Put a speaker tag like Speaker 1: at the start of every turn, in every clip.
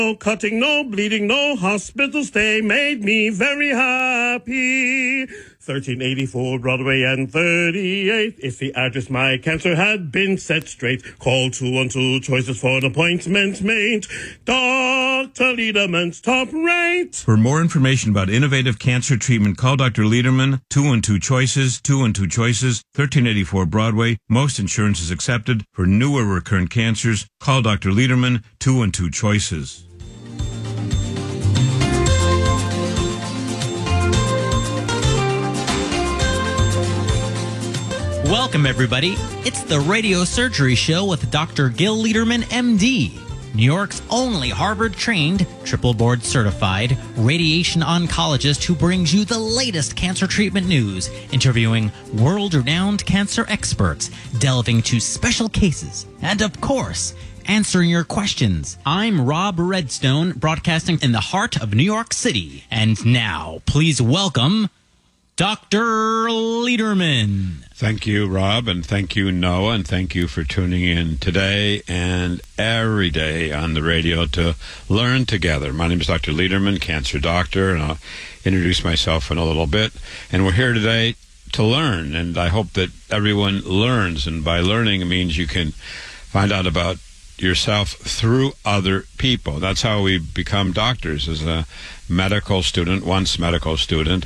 Speaker 1: No cutting, no bleeding, no hospital stay made me very happy. 1384 Broadway and 38 is the address my cancer had been set straight. Call 212 choices for an appointment made. Dr. Lederman's top rate.
Speaker 2: For more information about innovative cancer treatment, call Dr. Lederman, 212 choices, 212 choices, 1384 Broadway. Most insurance is accepted. For newer recurrent cancers, call Dr. Lederman, 212 choices.
Speaker 3: Welcome, everybody. It's the Radio Surgery Show with Dr. Gil Lederman, MD, New York's only Harvard-trained, triple board-certified radiation oncologist who brings you the latest cancer treatment news, interviewing world-renowned cancer experts, delving into special cases, and, of course, answering your questions. I'm Rob Redstone, broadcasting in the heart of New York City. And now, please welcome Dr. Lederman.
Speaker 4: Thank you, Rob, and thank you, Noah, and thank you for tuning in today and every day on the radio to learn together. My name is Dr. Lederman, cancer doctor, and I'll introduce myself in a little bit. And we're here today to learn, and I hope that everyone learns. And by learning, it means you can find out about yourself through other people. That's how we become doctors, as a medical student, once medical student.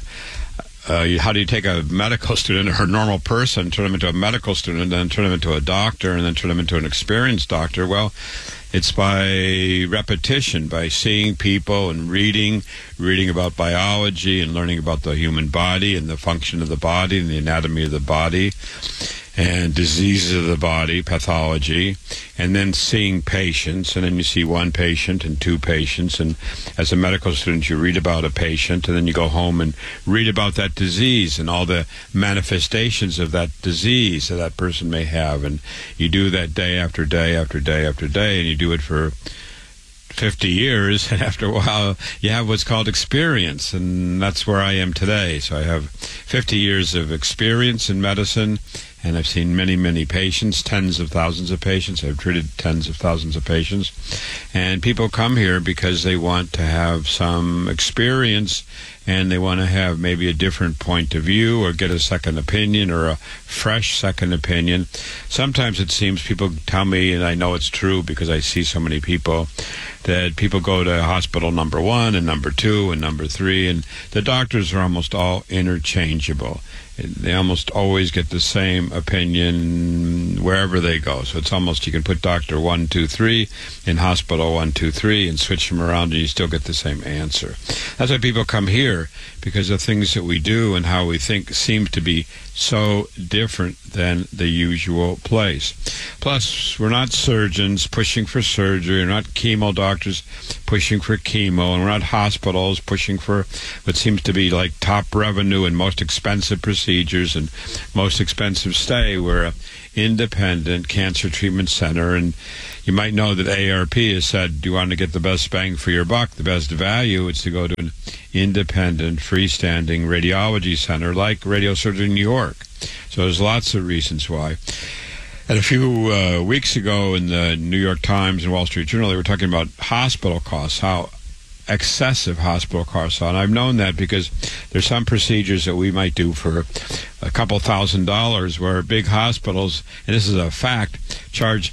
Speaker 4: How do you take a medical student or a normal person, turn them into a medical student, then turn them into a doctor, and then turn them into an experienced doctor? Well, it's by repetition, by seeing people and reading about biology and learning about the human body and the function of the body and the anatomy of the body and diseases of the body, pathology, and then seeing patients, and then you see one patient and two patients, and as a medical student you read about a patient, and then you go home and read about that disease and all the manifestations of that disease that that person may have, and you do that day after day after day after day, and you do it for 50 years, and after a while you have what's called experience, and that's where I am today. So I have 50 years of experience in medicine, and I've seen many, many patients, tens of thousands of patients. I've treated tens of thousands of patients. And people come here because they want to have some experience, and they want to have maybe a different point of view or get a second opinion or a fresh second opinion. Sometimes it seems people tell me, and I know it's true because I see so many people, that people go to hospital number 1 and number 2 and number 3, and the doctors are almost all interchangeable. They almost always get the same opinion wherever they go. So it's almost, you can put doctor 1, 2, 3 in hospital 1, 2, 3 and switch them around, and you still get the same answer. That's why people come here, because the things that we do and how we think seem to be so different than the usual place. Plus, we're not surgeons pushing for surgery. We're not chemo doctors pushing for chemo. And we're not hospitals pushing for what seems to be like top revenue and most expensive procedures and most expensive stay. We're an independent cancer treatment center. And you might know that AARP has said, do you want to get the best bang for your buck, the best value? It's to go to an independent, freestanding radiology center like Radiosurgery New York. So there's lots of reasons why. And a few weeks ago in the New York Times and Wall Street Journal, they were talking about hospital costs, how excessive hospital costs are. And I've known that because there's some procedures that we might do for a couple $1,000s where big hospitals, and this is a fact, charge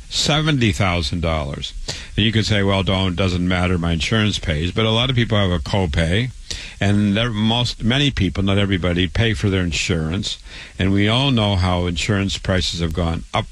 Speaker 4: $70,000. And you could say, well, doesn't matter, my insurance pays. But a lot of people have a copay, and many people, not everybody, pay for their insurance. And we all know how insurance prices have gone up.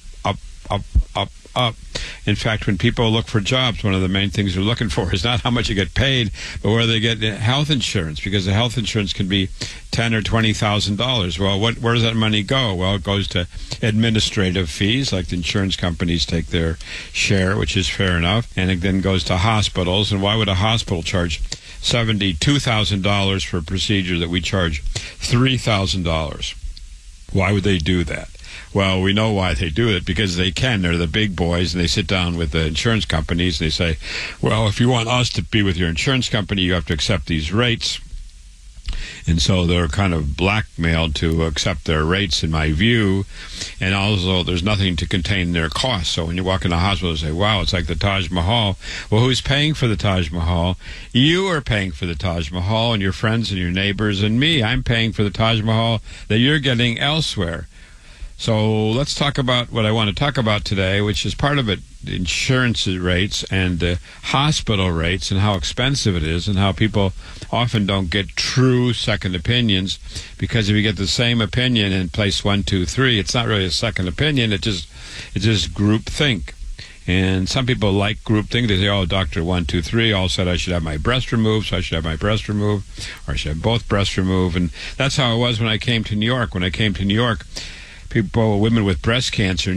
Speaker 4: In fact, when people look for jobs, one of the main things they're looking for is not how much you get paid, but where they get health insurance, because the health insurance can be $10,000 or $20,000. Well, where does that money go? Well, it goes to administrative fees, like the insurance companies take their share, which is fair enough, and it then goes to hospitals. And why would a hospital charge $72,000 for a procedure that we charge $3,000? Why would they do that? Well, we know why they do it, because they can. They're the big boys, and they sit down with the insurance companies, and they say, well, if you want us to be with your insurance company, you have to accept these rates. And so they're kind of blackmailed to accept their rates, in my view. And also, there's nothing to contain their costs. So when you walk in the hospital and say, wow, it's like the Taj Mahal. Well, who's paying for the Taj Mahal? You are paying for the Taj Mahal, and your friends and your neighbors and me. I'm paying for the Taj Mahal that you're getting elsewhere. So let's talk about what I want to talk about today, which is part of it, insurance rates and hospital rates and how expensive it is and how people often don't get true second opinions, because if you get the same opinion in place 1, 2, 3, it's not really a second opinion. It's just group think. And some people like group think. They say, oh, Dr. 1, 2, 3 all said I should have my breast removed, so I should have my breast removed, or I should have both breasts removed. And that's how it was when I came to New York. When I came to New York, women with breast cancer,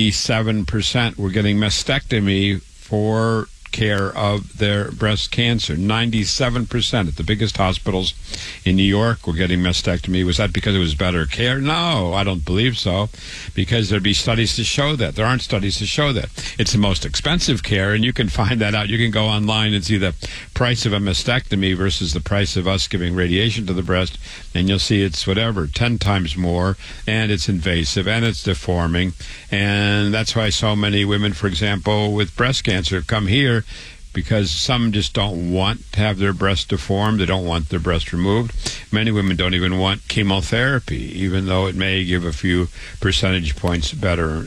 Speaker 4: 97% were getting mastectomy for care of their breast cancer. 97% at the biggest hospitals in New York were getting mastectomy. Was that because it was better care? No, I don't believe so, because there'd be studies to show that. There aren't studies to show that. It's the most expensive care, and you can find that out. You can go online and see the price of a mastectomy versus the price of us giving radiation to the breast, and you'll see it's 10 times more, and it's invasive, and it's deforming, and that's why so many women, for example, with breast cancer come here, because some just don't want to have their breast deformed. They don't want their breast removed. Many women don't even want chemotherapy, even though it may give a few percentage points better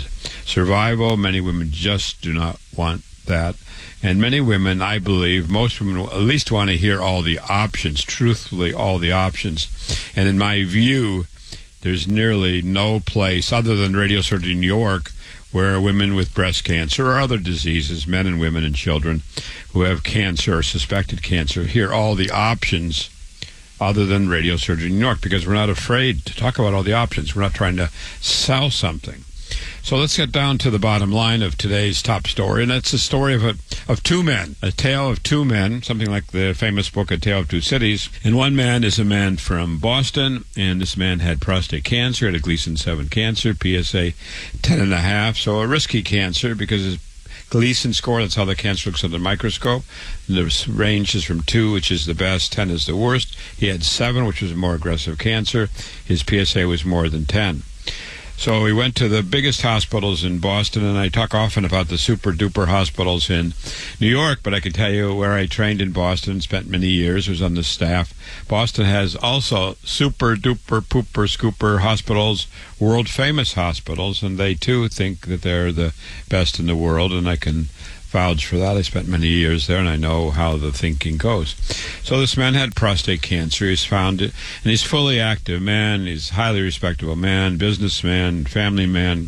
Speaker 4: survival. Many women just do not want that. And many women, I believe, most women will at least want to hear all the options, truthfully all the options. And in my view, there's nearly no place other than radiosurgery New York where women with breast cancer or other diseases, men and women and children who have cancer or suspected cancer, hear all the options other than radiosurgery New York, because we're not afraid to talk about all the options. We're not trying to sell something. So let's get down to the bottom line of today's top story, and it's a story of two men, a tale of two men, something like the famous book, A Tale of Two Cities. And one man is a man from Boston, and this man had prostate cancer, had a Gleason 7 cancer, PSA 10.5, so a risky cancer because his Gleason score, that's how the cancer looks under the microscope. The range is from 2, which is the best, 10 is the worst. He had 7, which was a more aggressive cancer. His PSA was more than 10. So we went to the biggest hospitals in Boston, and I talk often about the super-duper hospitals in New York, but I can tell you where I trained in Boston, spent many years, was on the staff. Boston has also super-duper, pooper, scooper hospitals, world-famous hospitals, and they, too, think that they're the best in the world, and I can vouch for that. I spent many years there, and I know how the thinking goes. So this man had prostate cancer. He's found it, and he's fully active man. He's a highly respectable man, businessman, family man.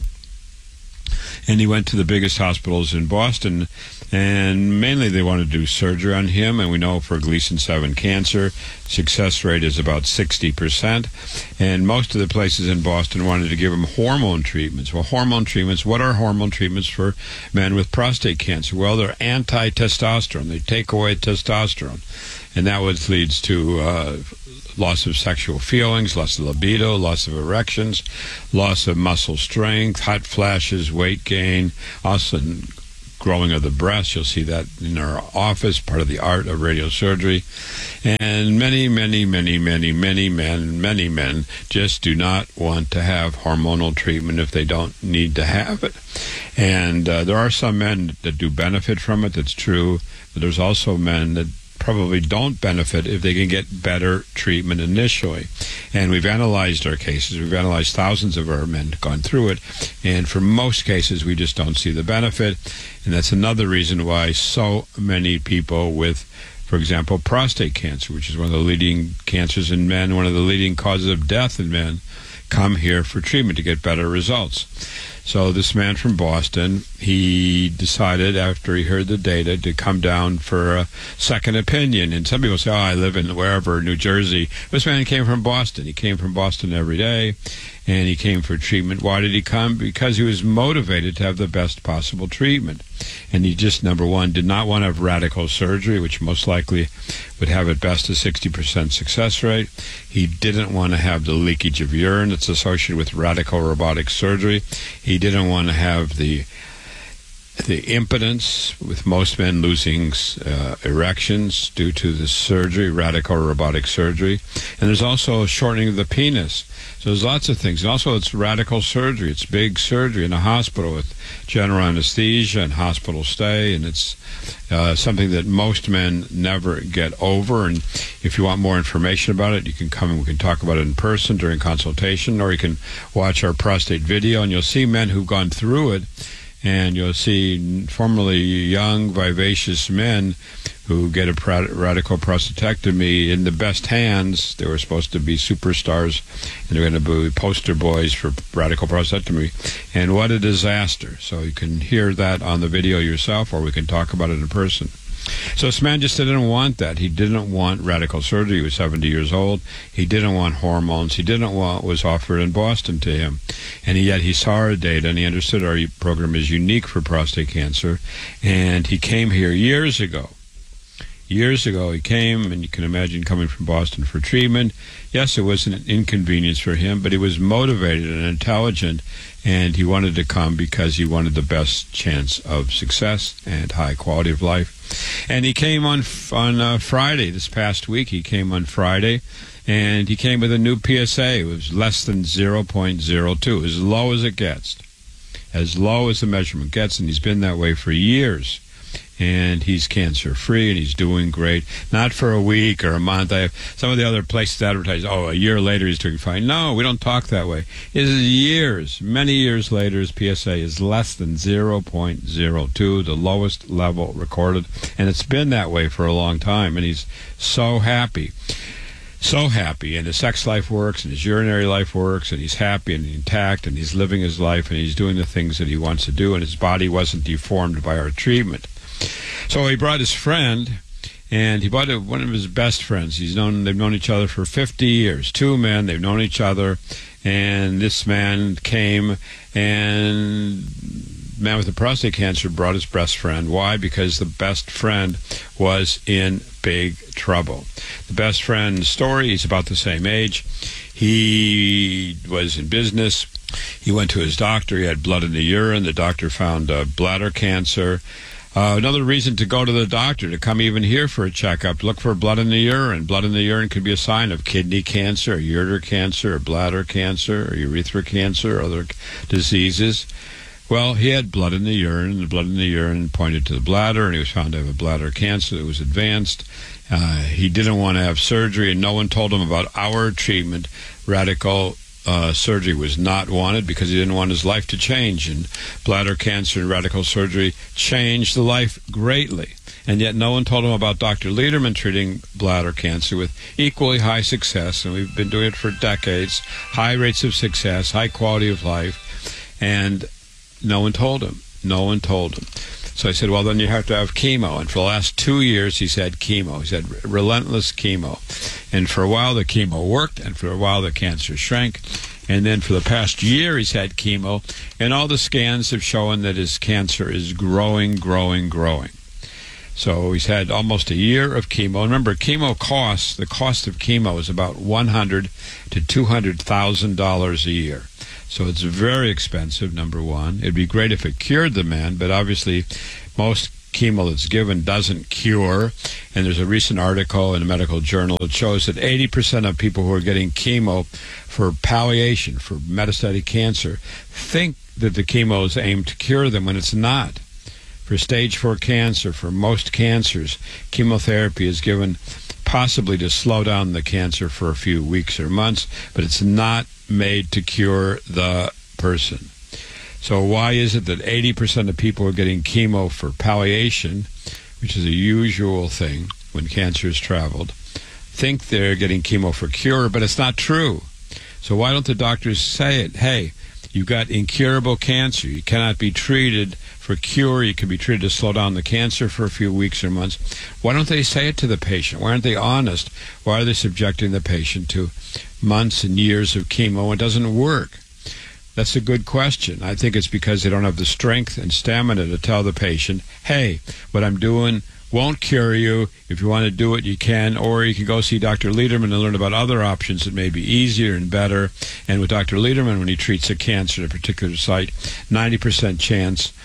Speaker 4: And he went to the biggest hospitals in Boston, and mainly they want to do surgery on him. And we know for Gleason 7 cancer, success rate is about 60%. And most of the places in Boston wanted to give him hormone treatments. Well, hormone treatments, what are hormone treatments for men with prostate cancer? Well, they're anti-testosterone. They take away testosterone. And that leads to loss of sexual feelings, loss of libido, loss of erections, loss of muscle strength, hot flashes, weight gain, also growing of the breast. You'll see that in our office, part of the art of radiosurgery. And many men just do not want to have hormonal treatment if they don't need to have it. And there are some men that do benefit from it, that's true, but there's also men that probably don't benefit if they can get better treatment initially. And we've analyzed our cases. We've analyzed thousands of our men, gone through it, and for most cases we just don't see the benefit. And that's another reason why so many people with, for example, prostate cancer, which is one of the leading cancers in men, one of the leading causes of death in men, come here for treatment to get better results. So this man from Boston, he decided after he heard the data to come down for a second opinion. And some people say, oh, I live in wherever, New Jersey. This man came from Boston. He came from Boston every day, and he came for treatment. Why did he come? Because he was motivated to have the best possible treatment. And he just, number one, did not want to have radical surgery, which most likely would have at best a 60% success rate. He didn't want to have the leakage of urine that's associated with radical robotic surgery. He didn't want to have the the impotence with most men losing erections due to the surgery, radical robotic surgery. And there's also a shortening of the penis. So there's lots of things. And also it's radical surgery. It's big surgery in a hospital with general anesthesia and hospital stay. And it's something that most men never get over. And if you want more information about it, you can come and we can talk about it in person during consultation, or you can watch our prostate video and you'll see men who've gone through it. And you'll see formerly young, vivacious men who get a radical prostatectomy in the best hands. They were supposed to be superstars, and they're going to be poster boys for radical prostatectomy. And what a disaster. So you can hear that on the video yourself, or we can talk about it in person. So this man just didn't want that. He didn't want radical surgery. He was 70 years old. He didn't want hormones. He didn't want what was offered in Boston to him. And yet he saw our data, and he understood our program is unique for prostate cancer. And he came here years ago. Years ago he came, and you can imagine coming from Boston for treatment. Yes, it was an inconvenience for him, but he was motivated and intelligent, and he wanted to come because he wanted the best chance of success and high quality of life. And he came on Friday, this past week. He came on Friday, and he came with a new PSA. It was less than 0.02, as low as it gets, as low as the measurement gets, and he's been that way for years. And he's cancer-free, and he's doing great. Not for a week or a month. I have some of the other places advertise, a year later he's doing fine. No, we don't talk that way. It is years, many years later, his PSA is less than 0.02, the lowest level recorded. And it's been that way for a long time, and he's so happy. So happy, and his sex life works, and his urinary life works, and he's happy and intact, and he's living his life, and he's doing the things that he wants to do, and his body wasn't deformed by our treatment. So he brought his friend, and he brought one of his best friends. They've known each other for 50 years. Two men, they've known each other, and this man came, and the man with the prostate cancer brought his best friend. Why? Because the best friend was in big trouble. The best friend's story, he's about the same age. He was in business. He went to his doctor. He had blood in the urine. The doctor found bladder cancer. Another reason to go to the doctor, to come even here for a checkup, look for blood in the urine. Blood in the urine could be a sign of kidney cancer, or ureter cancer, or bladder cancer, or urethra cancer, or other diseases. Well, he had blood in the urine, and the blood in the urine pointed to the bladder, and he was found to have a bladder cancer that was advanced. He didn't want to have surgery, and no one told him about our treatment. Radical surgery was not wanted because he didn't want his life to change, and bladder cancer and radical surgery changed the life greatly. And yet no one told him about Dr. Lederman treating bladder cancer with equally high success, and we've been doing it for decades, high rates of success, high quality of life, and no one told him. No one told him. So I said, well, then you have to have chemo. And for the last 2 years, he's had chemo. He's had relentless chemo. And for a while, the chemo worked, and for a while, the cancer shrank. And then for the past year, he's had chemo, and all the scans have shown that his cancer is growing. So he's had almost a year of chemo. Remember, chemo costs, the cost of chemo is about $100,000 to $200,000 a year. So it's very expensive, number one. It'd be great if it cured the man, but obviously most chemo that's given doesn't cure. And there's a recent article in a medical journal that shows that 80% of people who are getting chemo for palliation, for metastatic cancer, think that the chemo is aimed to cure them when it's not. For stage 4 cancer, for most cancers, chemotherapy is given possibly to slow down the cancer for a few weeks or months, but it's not made to cure the person. So why is it that 80% of people are getting chemo for palliation, which is a usual thing when cancer has traveled, think they're getting chemo for cure, but it's not true. So why don't the doctors say it? Hey, you've got incurable cancer. You cannot be treated for cure. You can be treated to slow down the cancer for a few weeks or months. Why don't they say it to the patient? Why aren't they honest? Why are they subjecting the patient to months and years of chemo? It doesn't work. That's a good question. I think it's because they don't have the strength and stamina to tell the patient, hey, what I'm doing won't cure you. If you want to do it, you can, or you can go see Dr. Lederman and learn about other options that may be easier and better. And with Dr. Lederman, when he treats a cancer at a particular site, 90% chance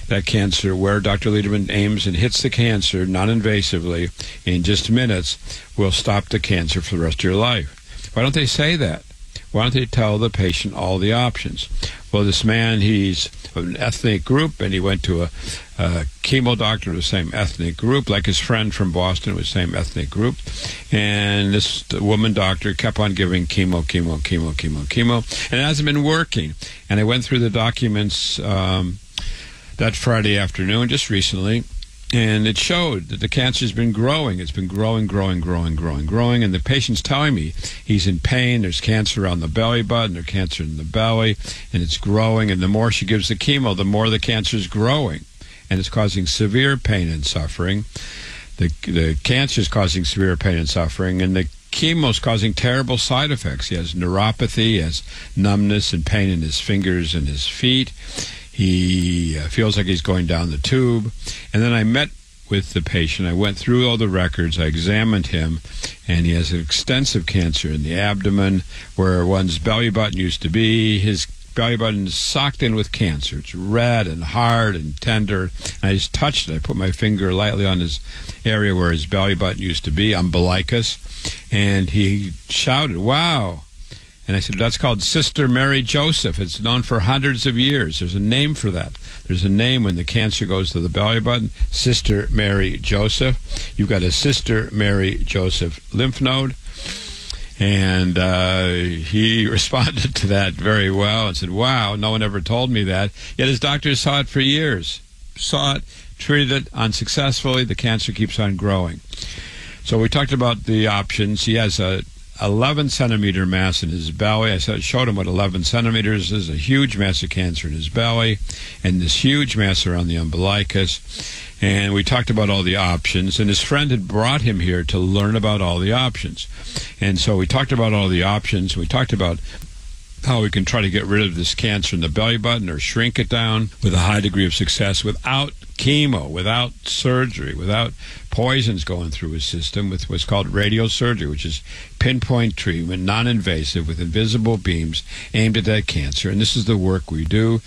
Speaker 4: that cancer where Dr. Lederman aims and hits the cancer non-invasively in just minutes will stop the cancer for the rest of your life. Why don't they say that? Why don't they tell the patient all the options? Well, this man, he's of an ethnic group, and he went to a chemo doctor of the same ethnic group, like his friend from Boston was the same ethnic group. And this woman doctor kept on giving chemo, and it hasn't been working. And I went through the documents that Friday afternoon, just recently, and it showed that the cancer's been growing. It's been growing, and the patient's telling me he's in pain. There's cancer around the belly button, there's cancer in the belly, and it's growing. And the more she gives the chemo, the more the cancer's growing, and it's causing severe pain and suffering. The cancer is causing severe pain and suffering, and the chemo is causing terrible side effects. He has neuropathy, he has numbness and pain in his fingers and his feet. He feels like he's going down the tube. And then I met with the patient. I went through all the records. I examined him, and he has an extensive cancer in the abdomen where one's belly button used to be. His belly button is socked in with cancer. It's red and hard and tender. And I just touched it. I put my finger lightly on his area where his belly button used to be, umbilicus, and he shouted, "Wow." And I said, that's called Sister Mary Joseph. It's known for hundreds of years. There's a name for that. There's a name when the cancer goes to the belly button, Sister Mary Joseph. You've got a Sister Mary Joseph lymph node. And he responded to that very well and said, wow, no one ever told me that. Yet his doctors saw it for years. Saw it, treated it unsuccessfully. The cancer keeps on growing. So we talked about the options. He has a 11-centimeter mass in his belly. I showed him what 11 centimeters is, a huge mass of cancer in his belly, and this huge mass around the umbilicus. And we talked about all the options, and his friend had brought him here to learn about all the options. And so we talked about all the options. We talked about how we can try to get rid of this cancer in the belly button or shrink it down with a high degree of success without chemo, without surgery, without poisons going through his system, with what's called radiosurgery, which is pinpoint treatment, non-invasive, with invisible beams aimed at that cancer. And this is the work we do.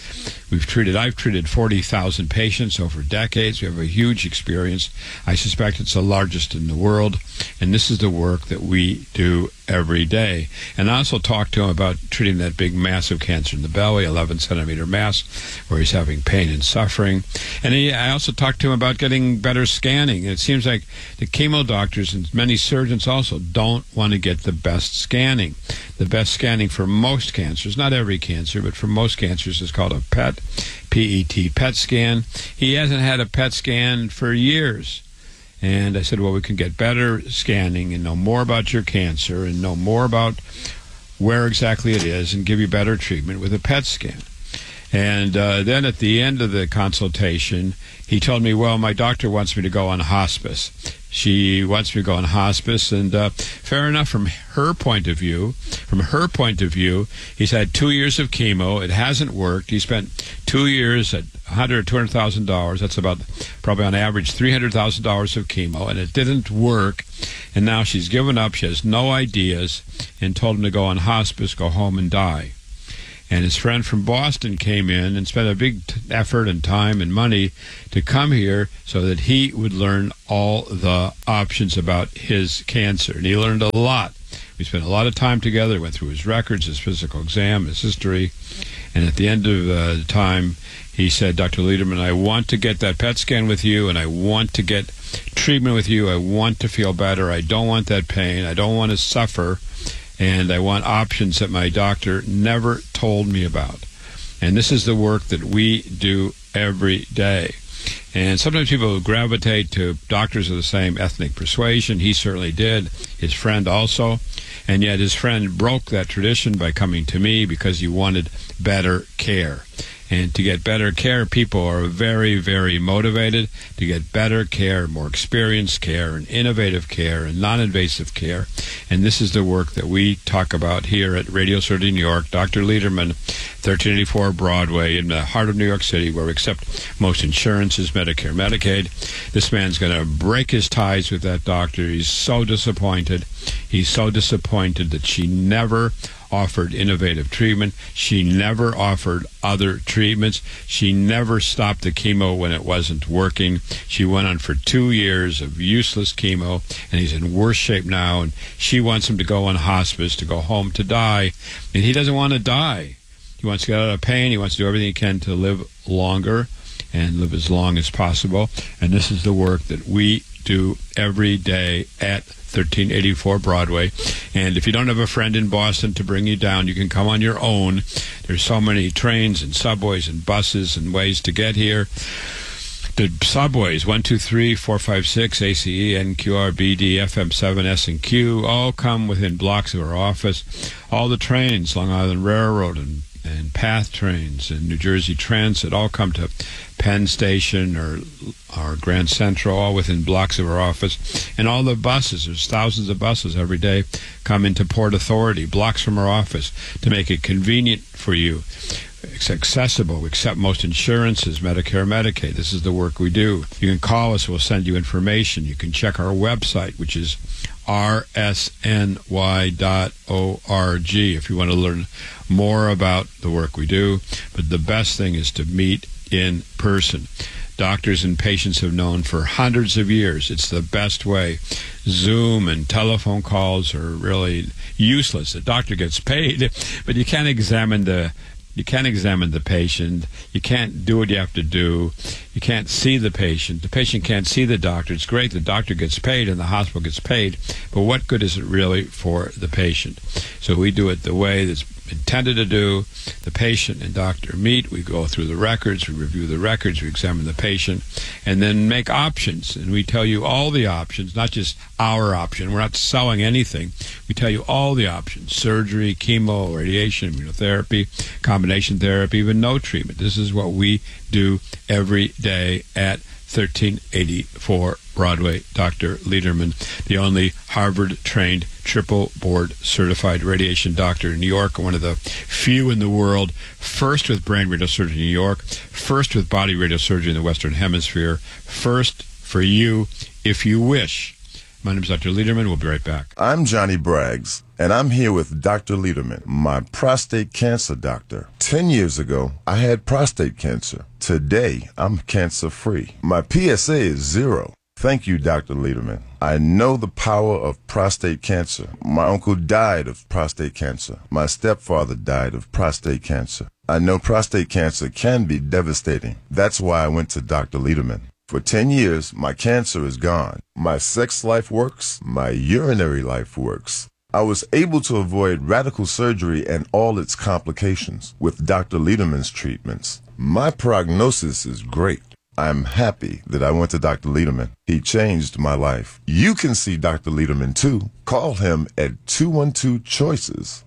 Speaker 4: I've treated 40,000 patients over decades. We have a huge experience. I suspect it's the largest in the world. And this is the work that we do every day. And I also talked to him about treating that big massive cancer in the belly, 11-centimeter mass, where he's having pain and suffering. And I also talked to him about getting better scanning. It seems like the chemo doctors and many surgeons also don't want to get the best scanning. The best scanning for most cancers, not every cancer, but for most cancers, is called a PET, P-E-T, PET scan. He hasn't had a PET scan for years. And I said, well, we can get better scanning and know more about your cancer and know more about where exactly it is and give you better treatment with a PET scan. And then at the end of the consultation, he told me, well, my doctor wants me to go on hospice. She wants me to go on hospice, and fair enough from her point of view. From her point of view, he's had 2 years of chemo. It hasn't worked. He spent 2 years at $100,000 or $200,000. That's about probably on average $300,000 of chemo, and it didn't work. And now she's given up. She has no ideas, and told him to go on hospice, go home and die. And his friend from Boston came in and spent a big effort and time and money to come here so that he would learn all the options about his cancer. And he learned a lot. We spent a lot of time together, went through his records, his physical exam, his history. And at the end of the time, he said, Dr. Lederman, I want to get that PET scan with you, and I want to get treatment with you. I want to feel better. I don't want that pain. I don't want to suffer. And I want options that my doctor never told me about. And this is the work that we do every day. And sometimes people gravitate to doctors of the same ethnic persuasion. He certainly did. His friend also. And yet his friend broke that tradition by coming to me because he wanted better care. And to get better care, people are very, very motivated to get better care, more experienced care, and innovative care, and non-invasive care. And this is the work that we talk about here at Radio Surgery New York. Dr. Lederman, 1384 Broadway, in the heart of New York City, where we accept most insurances, Medicare, Medicaid. This man's going to break his ties with that doctor. He's so disappointed. He's so disappointed that she never offered innovative treatment. She never offered other treatments. She never stopped the chemo when it wasn't working. She went on for 2 years of useless chemo, and he's in worse shape now, and she wants him to go on hospice, to go home to die, and he doesn't want to die. He wants to get out of pain. He wants to do everything he can to live longer and live as long as possible, and this is the work that we do every day at 1384 Broadway. And if you don't have a friend in Boston to bring you down, you can come on your own. There's so many trains and subways and buses and ways to get here. The subways, 123, 456, ACE, NQR, BD, FM7, S&Q, all come within blocks of our office. All the trains, Long Island Railroad and PATH trains and New Jersey Transit, all come to Penn Station or Grand Central, all within blocks of our office. And all the buses, there's thousands of buses every day, come into Port Authority, blocks from our office, to make it convenient for you. It's accessible. We accept most insurances, Medicare, Medicaid. This is the work we do. You can call us. We'll send you information. You can check our website, which is rsny.org, if you want to learn more about the work we do. But the best thing is to meet in person. Doctors and patients have known for hundreds of years it's the best way. Zoom and telephone calls are really useless. The doctor gets paid, but you can't examine the patient. You can't do what you have to do. You can't see the patient. The patient can't see the doctor. It's great the doctor gets paid and the hospital gets paid, but what good is it really for the patient? So we do it the way that's intended to do. The patient and doctor meet. We go through the records. We review the records. We examine the patient and then make options. And we tell you all the options, not just our option. We're not selling anything. We tell you all the options: surgery, chemo, radiation, immunotherapy, combination therapy, even no treatment. This is what we do every day at 1384 Broadway. Dr. Lederman, the only Harvard-trained, triple-board certified radiation doctor in New York, one of the few in the world, first with brain radiosurgery in New York, first with body radiosurgery in the Western Hemisphere, first for you if you wish. My name is Dr. Lederman. We'll be right back.
Speaker 5: I'm Johnny Braggs, and I'm here with Dr. Lederman, my prostate cancer doctor. 10 years ago, I had prostate cancer. Today, I'm cancer-free. My PSA is 0. Thank you, Dr. Lederman. I know the power of prostate cancer. My uncle died of prostate cancer. My stepfather died of prostate cancer. I know prostate cancer can be devastating. That's why I went to Dr. Lederman. For 10 years, my cancer is gone. My sex life works. My urinary life works. I was able to avoid radical surgery and all its complications with Dr. Lederman's treatments. My prognosis is great. I'm happy that I went to Dr. Lederman. He changed my life. You can see Dr. Lederman too. Call him at 212-CHOICES.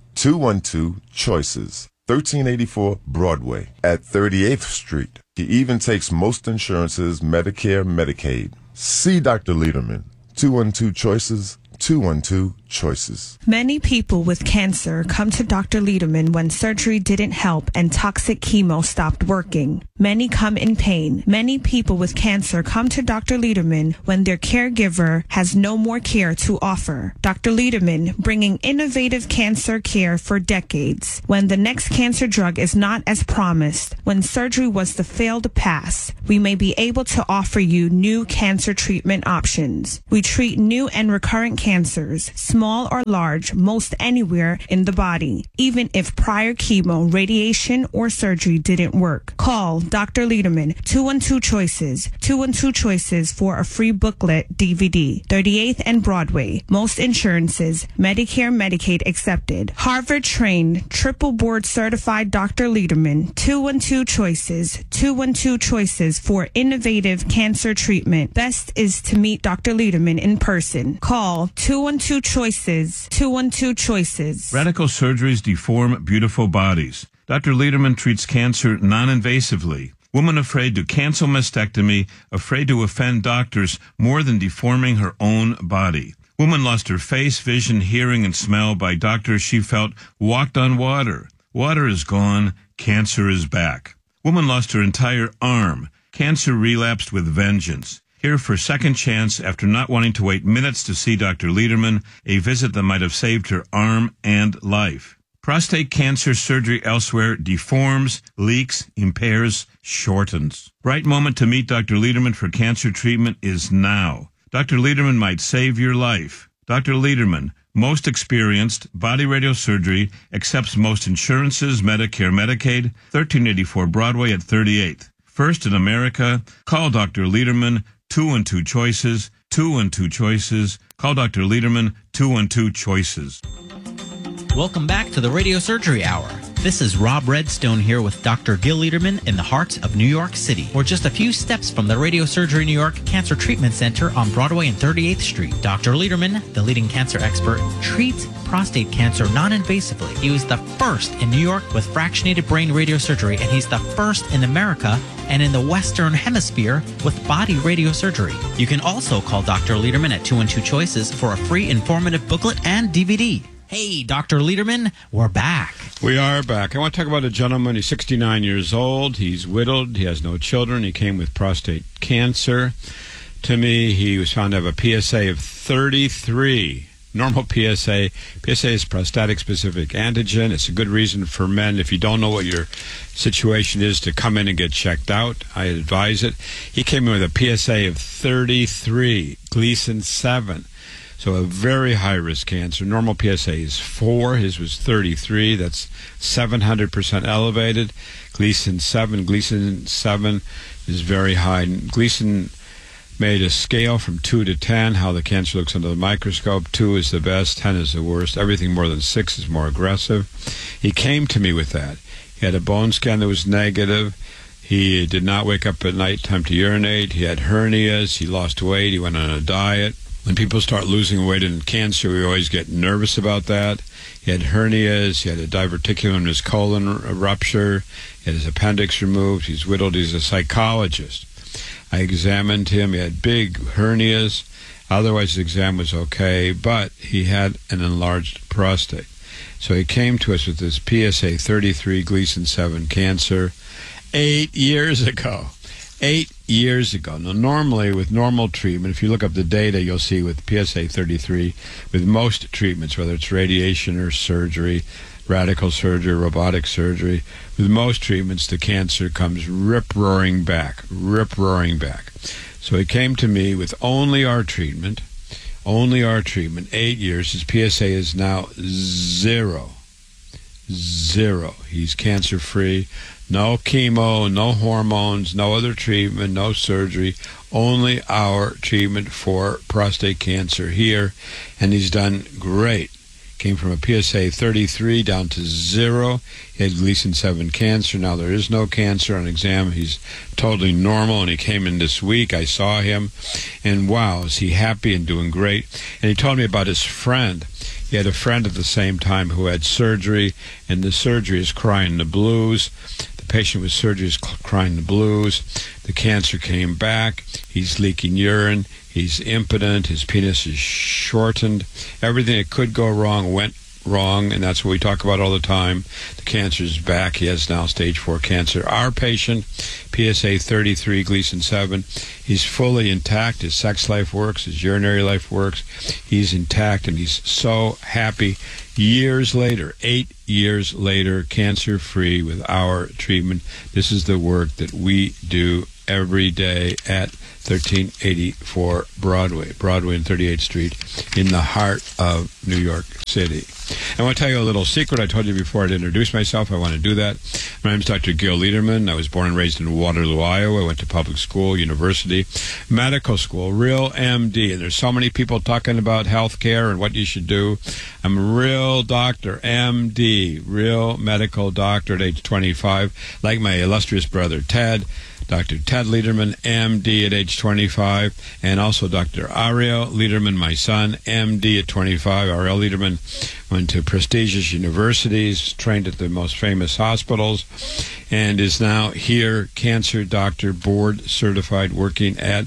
Speaker 5: 212-CHOICES. 1384 Broadway at 38th Street. He even takes most insurances, Medicare, Medicaid. See Dr. Lederman. 212-CHOICES. 212-CHOICES.
Speaker 6: Many people with cancer come to Dr. Lederman when surgery didn't help and toxic chemo stopped working. Many come in pain. Many people with cancer come to Dr. Lederman when their caregiver has no more care to offer. Dr. Lederman, bringing innovative cancer care for decades. When the next cancer drug is not as promised, when surgery was the failed pass, we may be able to offer you new cancer treatment options. We treat new and recurrent cancers, small or large, most anywhere in the body, even if prior chemo, radiation, or surgery didn't work. Call Dr. Lederman, 212-CHOICES, 212-CHOICES for a free booklet DVD, 38th and Broadway. Most insurances, Medicare, Medicaid accepted. Harvard-trained, triple-board certified Dr. Lederman, 212-CHOICES, 212-CHOICES for innovative cancer treatment. Best is to meet Dr. Lederman in person. Call 212-CHOICES, 212-CHOICES.
Speaker 2: Radical surgeries deform beautiful bodies. Dr. Lederman treats cancer non-invasively. Woman afraid to cancel mastectomy, afraid to offend doctors more than deforming her own body. Woman lost her face, vision, hearing, and smell by doctors she felt walked on water. Water is gone. Cancer is back. Woman lost her entire arm. Cancer relapsed with vengeance. Here for second chance after not wanting to wait minutes to see Dr. Lederman, a visit that might have saved her arm and life. Prostate cancer surgery elsewhere deforms, leaks, impairs, shortens. Right moment to meet Dr. Lederman for cancer treatment is now. Dr. Lederman might save your life. Dr. Lederman, most experienced, body radiosurgery, accepts most insurances, Medicare, Medicaid, 1384 Broadway at 38th. First in America, call Dr. Lederman, 212 choices, 212 choices. Call Dr. Lederman, 212 choices.
Speaker 3: Welcome back to the Radio Surgery Hour. This is Rob Redstone here with Dr. Gil Lederman in the heart of New York City. We're just a few steps from the Radio Surgery New York Cancer Treatment Center on Broadway and 38th Street. Dr. Lederman, the leading cancer expert, treats prostate cancer non-invasively. He was the first in New York with fractionated brain radiosurgery, and he's the first in America and in the Western Hemisphere with body radiosurgery. You can also call Dr. Lederman at 212 Choices for a free informative booklet and DVD. Hey, Dr. Lederman, we're back.
Speaker 4: We are back. I want to talk about a gentleman. He's 69 years old. He's widowed. He has no children. He came with prostate cancer. To me, he was found to have a PSA of 33. Normal PSA. PSA is prostatic-specific antigen. It's a good reason for men, if you don't know what your situation is, to come in and get checked out. I advise it. He came in with a PSA of 33, Gleason 7. So a very high-risk cancer. Normal PSA is 4. His was 33. That's 700% elevated. Gleason 7 is very high. Gleason made a scale from 2 to 10, how the cancer looks under the microscope. 2 is the best, 10 is the worst. Everything more than 6 is more aggressive. He came to me with that. He had a bone scan that was negative. He did not wake up at night time to urinate. He had hernias. He lost weight. He went on a diet. When people start losing weight in cancer, we always get nervous about that. He had hernias. He had a diverticulum in his colon rupture. He had his appendix removed. He's widowed. He's a psychologist. I examined him. He had big hernias. Otherwise, his exam was okay, but he had an enlarged prostate. So he came to us with this PSA 33 Gleason 7 cancer 8 years ago. 8 years ago. Now, normally, with normal treatment, if you look up the data, you'll see with PSA 33, with most treatments, whether it's radiation or surgery, radical surgery, robotic surgery, with most treatments, the cancer comes rip-roaring back. So he came to me with only our treatment, 8 years. His PSA is now 0. He's cancer-free. No chemo, no hormones, no other treatment, no surgery, only our treatment for prostate cancer here, and he's done great. Came from a PSA 33 down to 0. He had Gleason 7 cancer. Now there is no cancer on exam. He's totally normal, and he came in this week. I saw him, and wow, is he happy and doing great. And he told me about his friend. He had a friend at the same time who had surgery, and the surgery is crying the blues. The patient with surgery is crying the blues. The cancer came back. He's leaking urine. He's impotent. His penis is shortened. Everything that could go wrong went wrong, and that's what we talk about all the time. The cancer is back. He has now stage 4 cancer. Our patient, PSA 33, Gleason 7, he's fully intact. His sex life works. His urinary life works. He's intact, and he's so happy. Years later, 8 years later, cancer-free with our treatment. This is the work that we do every day at 1384 Broadway and 38th Street in the heart of New York City. I want to tell you a little secret. I told you before I'd introduce myself. I want to do that. My name is Dr. Gil Lederman. I was born and raised in Waterloo, Iowa. I went to public school, university, medical school, real MD. And there's so many people talking about health care and what you should do. I'm a real doctor, MD, real medical doctor at age 25, like my illustrious brother Ted. Dr. Ted Lederman, MD at age 25, and also Dr. Ariel Lederman, my son, MD at 25. Ariel Lederman went to prestigious universities, trained at the most famous hospitals, and is now here, cancer doctor, board certified, working at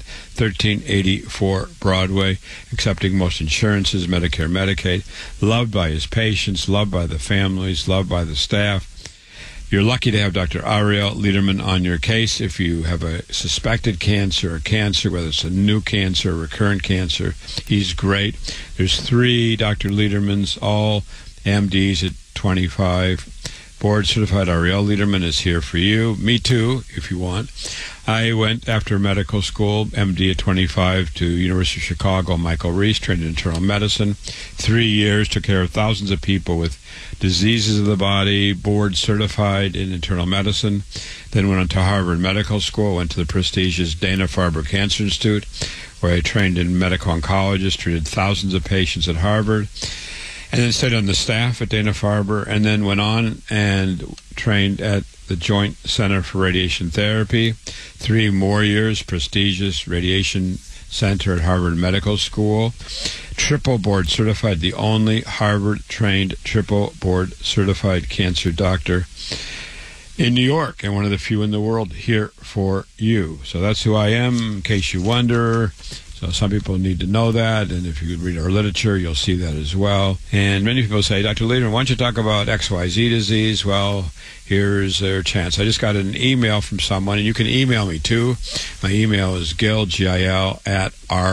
Speaker 4: 1384 Broadway, accepting most insurances, Medicare, Medicaid, loved by his patients, loved by the families, loved by the staff. You're lucky to have Dr. Ariel Lederman on your case. If you have a suspected cancer or cancer, whether it's a new cancer or recurrent cancer, he's great. There's 3 Dr. Ledermans, all MDs at 25. Board-certified Ariel Lederman is here for you. Me too, if you want. I went after medical school, MD at 25, to University of Chicago, Michael Reese, trained in internal medicine. 3 years, took care of thousands of people with diseases of the body, board-certified in internal medicine. Then went on to Harvard Medical School, went to the prestigious Dana-Farber Cancer Institute, where I trained in medical oncologist, treated thousands of patients at Harvard. And then stayed on the staff at Dana-Farber, and then went on and trained at the Joint Center for Radiation Therapy. 3 more years, prestigious radiation center at Harvard Medical School. Triple board certified, the only Harvard-trained triple board certified cancer doctor in New York, and one of the few in the world here for you. So that's who I am, in case you wonder. So some people need to know that, and if you could read our literature, you'll see that as well. And many people say, Dr. Lederman, why don't you talk about XYZ disease? Well, here's their chance. I just got an email from someone, and you can email me too. My email is Gil, G-I-L, at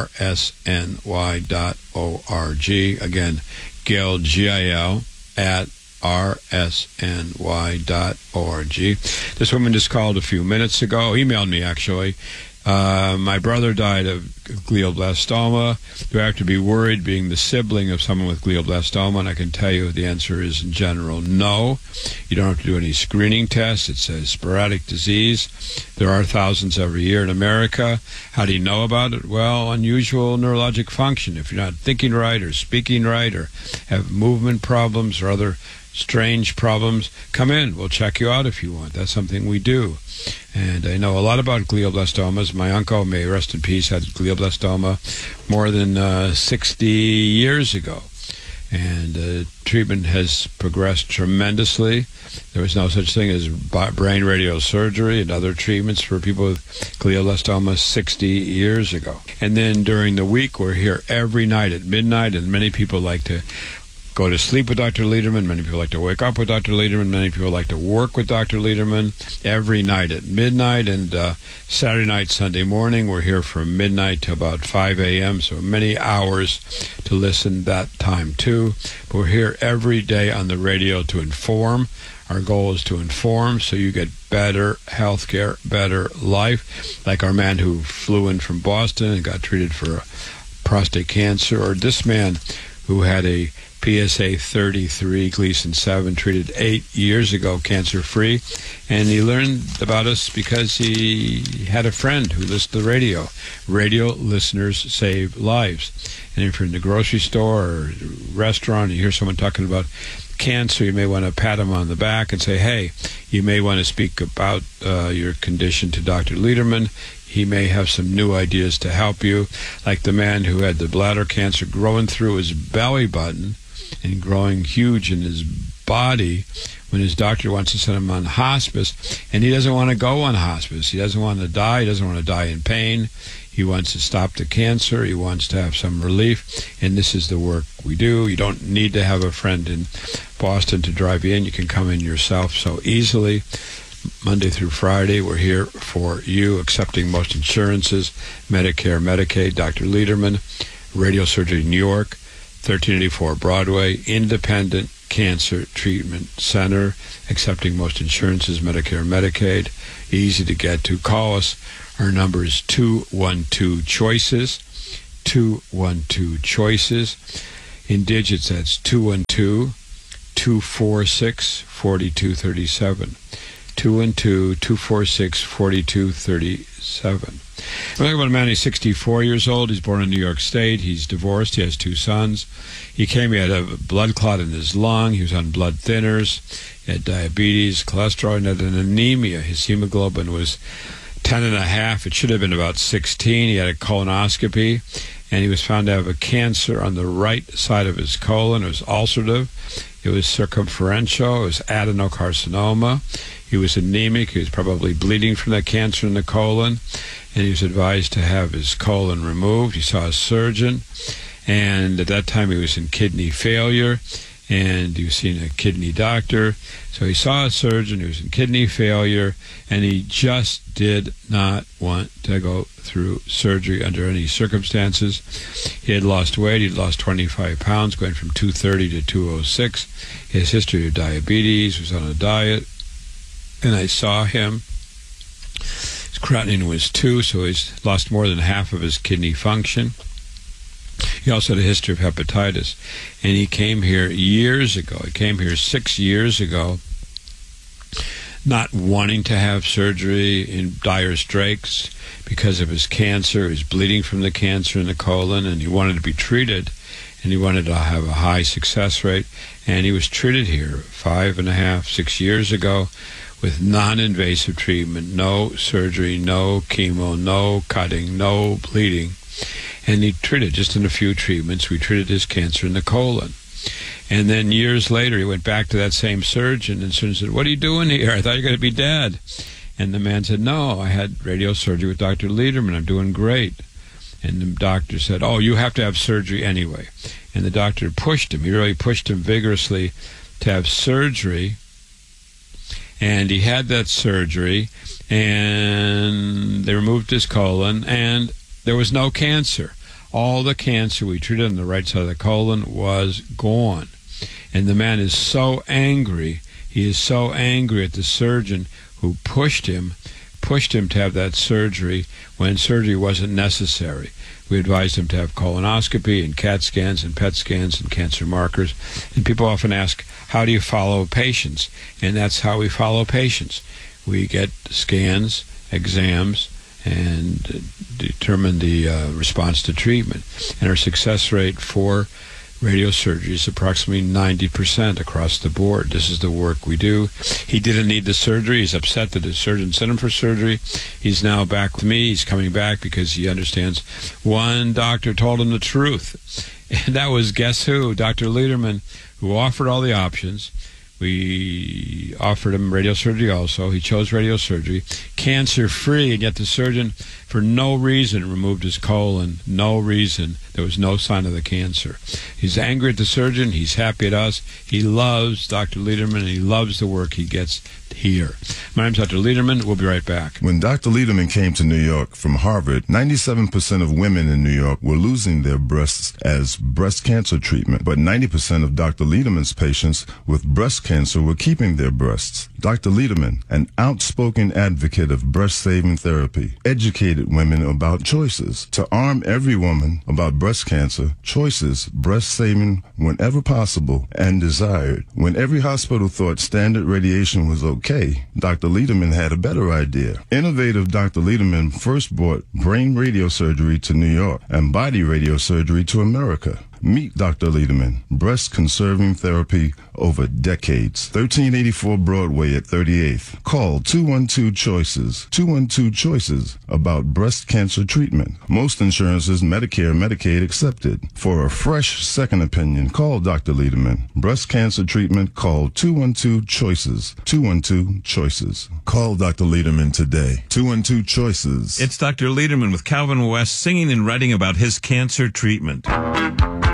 Speaker 4: rsny.org. Again, Gil, G-I-L, at rsny.org. This woman just called a few minutes ago, emailed me actually. My brother died of glioblastoma. Do I have to be worried being the sibling of someone with glioblastoma? And I can tell you the answer is, in general, no. You don't have to do any screening tests. It's a sporadic disease. There are thousands every year in America. How do you know about it? Well, unusual neurologic function. If you're not thinking right or speaking right or have movement problems or other strange problems, come in. We'll check you out if you want. That's something we do. And I know a lot about glioblastomas. My uncle, may rest in peace, had glioblastoma more than 60 years ago. And treatment has progressed tremendously. There was no such thing as brain radiosurgery and other treatments for people with glioblastoma 60 years ago. And then during the week, we're here every night at midnight, and many people like to go to sleep with Dr. Lederman. Many people like to wake up with Dr. Lederman. Many people like to work with Dr. Lederman every night at midnight. And Saturday night, Sunday morning, we're here from midnight to about 5 a.m., so many hours to listen that time too. But we're here every day on the radio to inform. Our goal is to inform so you get better health care, better life, like our man who flew in from Boston and got treated for prostate cancer, or this man who had a PSA 33, Gleason 7, treated 8 years ago, cancer-free. And he learned about us because he had a friend who listened to the radio. Radio listeners save lives. And if you're in the grocery store or restaurant and you hear someone talking about cancer, you may want to pat him on the back and say, hey, you may want to speak about your condition to Dr. Lederman. He may have some new ideas to help you, like the man who had the bladder cancer growing through his belly button and growing huge in his body, when his doctor wants to send him on hospice, and he doesn't want to go on hospice. He doesn't want to die. He doesn't want to die in pain. He wants to stop the cancer. He wants to have some relief, and this is the work we do. You don't need to have a friend in Boston to drive you in. You can come in yourself so easily. Monday through Friday, we're here for you, accepting most insurances, Medicare, Medicaid. Dr. Lederman, Radio Surgery New York, 1384 Broadway, Independent Cancer Treatment Center, accepting most insurances, Medicare, Medicaid. Easy to get to. Call us. Our number is 212-CHOICES, 212-CHOICES. In digits, that's 212-246-4237. 212-246-4237. I'm talking about a man. He's 64 years old. He's born in New York State. He's divorced. He has 2 sons. He had a blood clot in his lung. He was on blood thinners. He had diabetes, cholesterol, and had an anemia. His hemoglobin was 10.5. It should have been about 16. He had a colonoscopy, and he was found to have a cancer on the right side of his colon. It was ulcerative. It was circumferential. It was adenocarcinoma. He was anemic. He was probably bleeding from that cancer in the colon, and he was advised to have his colon removed. He saw a surgeon, and at that time he was in kidney failure, and he was seeing a kidney doctor. So he saw a surgeon who was in kidney failure, and he just did not want to go through surgery under any circumstances. He had lost weight. He'd lost 25 pounds, going from 230 to 206. His history of diabetes, was on a diet. And I saw him. His creatinine was 2, so he's lost more than half of his kidney function. He also had a history of hepatitis. And he came here years ago. He came here 6 years ago, not wanting to have surgery, in dire straits because of his cancer. He was bleeding from the cancer in the colon, and he wanted to be treated, and he wanted to have a high success rate. And he was treated here 5.5, 6 years ago with non-invasive treatment, no surgery, no chemo, no cutting, no bleeding. And he treated, just in a few treatments, we treated his cancer in the colon. And then years later, he went back to that same surgeon and said, "What are you doing here? I thought you were going to be dead." And the man said, "No, I had radiosurgery with Dr. Lederman. I'm doing great." And the doctor said, "Oh, you have to have surgery anyway." And the doctor pushed him. He really pushed him vigorously to have surgery. And he had that surgery, and they removed his colon, and there was no cancer. All the cancer we treated on the right side of the colon was gone. And the man is so angry. He is so angry at the surgeon who pushed him to have that surgery when surgery wasn't necessary. We advised him to have colonoscopy and CAT scans and PET scans and cancer markers. And people often ask, how do you follow patients? And that's how we follow patients. We get scans, exams, and determine the response to treatment. And our success rate for radiosurgery is approximately 90% across the board. This is the work we do. He didn't need the surgery. He's upset that his surgeon sent him for surgery. He's now back with me. He's coming back because he understands one doctor told him the truth. And that was, guess who? Dr. Lederman, who offered all the options. We offered him radiosurgery also. He chose radiosurgery, cancer-free, and yet the surgeon, for no reason, removed his colon. No reason. There was no sign of the cancer. He's angry at the surgeon. He's happy at us. He loves Dr. Lederman, and he loves the work he gets here. My name's Dr. Lederman. We'll be right back.
Speaker 5: When Dr. Lederman came to New York from Harvard, 97% of women in New York were losing their breasts as breast cancer treatment, but 90% of Dr. Lederman's patients with breast cancer were keeping their breasts. Dr. Lederman, an outspoken advocate of breast-saving therapy, educated women about choices. To arm every woman about breast cancer, choices, breast-saving whenever possible and desired. When every hospital thought standard radiation was okay, Dr. Lederman had a better idea. Innovative Dr. Lederman first brought brain radiosurgery to New York and body radiosurgery to America. Meet Dr. Lederman, breast-conserving therapy over decades. 1384 Broadway at 38th. Call 212-CHOICES. 212-CHOICES about breast cancer treatment. Most insurances, Medicare, Medicaid accepted. For a fresh second opinion, call Dr. Lederman. Breast cancer treatment, call 212-CHOICES. 212-CHOICES. Call Dr. Lederman today. 212-CHOICES.
Speaker 2: It's Dr. Lederman with Calvin West singing and writing about his cancer treatment.